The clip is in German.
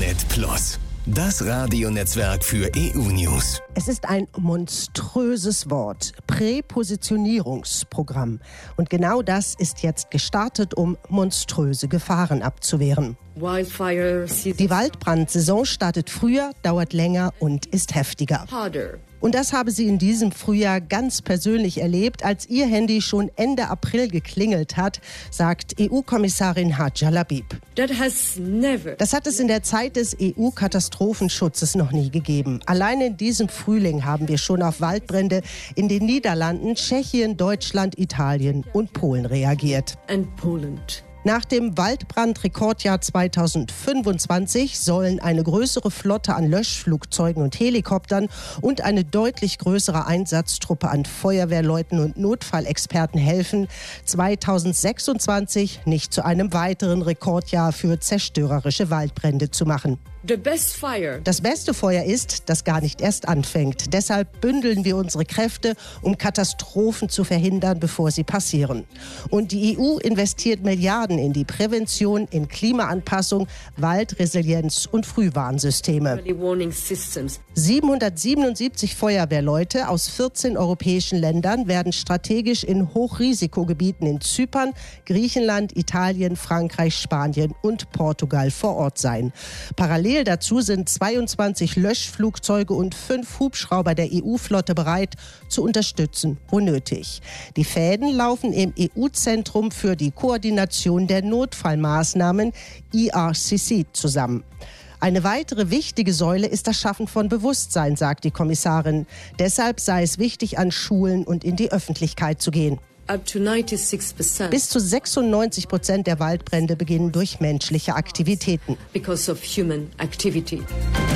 Hit Plus, das Radionetzwerk für EU-News. Es ist ein monströses Wort, Präpositionierungsprogramm. Und genau das ist jetzt gestartet, um monströse Gefahren abzuwehren. Die Waldbrandsaison startet früher, dauert länger und ist heftiger. Und das habe sie in diesem Frühjahr ganz persönlich erlebt, als ihr Handy schon Ende April geklingelt hat, sagt EU-Kommissarin Hadja Labib. Das hat es in der Zeit des EU-Katastrophenschutzes noch nie gegeben. Allein in diesem Frühling haben wir schon auf Waldbrände in den Niederlanden, Tschechien, Deutschland, Italien und Polen reagiert. Nach dem Waldbrandrekordjahr 2025 sollen eine größere Flotte an Löschflugzeugen und Helikoptern und eine deutlich größere Einsatztruppe an Feuerwehrleuten und Notfallexperten helfen, 2026 nicht zu einem weiteren Rekordjahr für zerstörerische Waldbrände zu machen. Das beste Feuer ist, das gar nicht erst anfängt. Deshalb bündeln wir unsere Kräfte, um Katastrophen zu verhindern, bevor sie passieren. Und die EU investiert Milliarden in die Prävention, in Klimaanpassung, Waldresilienz und Frühwarnsysteme. 777 Feuerwehrleute aus 14 europäischen Ländern werden strategisch in Hochrisikogebieten in Zypern, Griechenland, Italien, Frankreich, Spanien und Portugal vor Ort sein. Parallel dazu sind 22 Löschflugzeuge und 5 Hubschrauber der EU-Flotte bereit, zu unterstützen, wo nötig. Die Fäden laufen im EU-Zentrum für die Koordination der Notfallmaßnahmen ERCC zusammen. Eine weitere wichtige Säule ist das Schaffen von Bewusstsein, sagt die Kommissarin. Deshalb sei es wichtig, an Schulen und in die Öffentlichkeit zu gehen. Bis zu 96% der Waldbrände beginnen durch menschliche Aktivitäten.